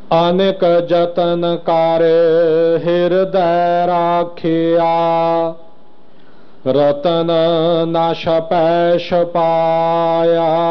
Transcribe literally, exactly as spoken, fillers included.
अनेक जतन कर हृदय राखिया, रतन न छपै छपाया।